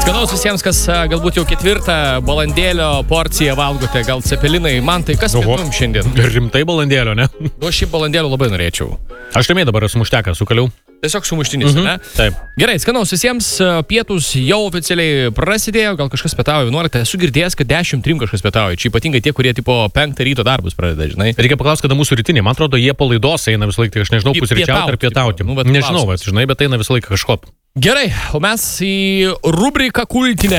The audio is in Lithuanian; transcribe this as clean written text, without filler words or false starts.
Skanaus visiems, kas galbūt jau 4 balandėlio porciją valgote, gal cepelinai. Man tai kas pietum šiandien? Rimtai balandėlio, ne? Šiaip balandėlio labai norėčiau. Aš ramiai dabar sumušteką sukaliau. Tiesiog sumuštinis, ne? Taip. Gerai, skanaus visiems, pietus jau oficialiai prasidėjo, gal kažkas pietauja 11, esu girdėjęs, kad 10:03 kažkas pietauja, čia ypatingai tie, kurie tipo 5 ryto darbus pradeda, žinai. Reikia paklausti, kada mūsų rytiniai, man atrodo, jie po laidos eina visą laiką, aš nežinau, pusryčiauti ar pietauti. Nežinau, žinai, bet eina visą laiką kažko. Gerai, o mes į rubriką kultinę